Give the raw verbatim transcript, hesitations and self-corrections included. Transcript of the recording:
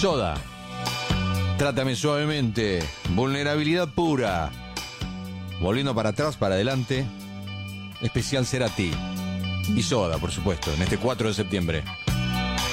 Soda. Trátame suavemente. Vulnerabilidad pura. Volviendo para atrás, para adelante. Especial Cerati. Y Soda, por supuesto, en este cuatro de septiembre.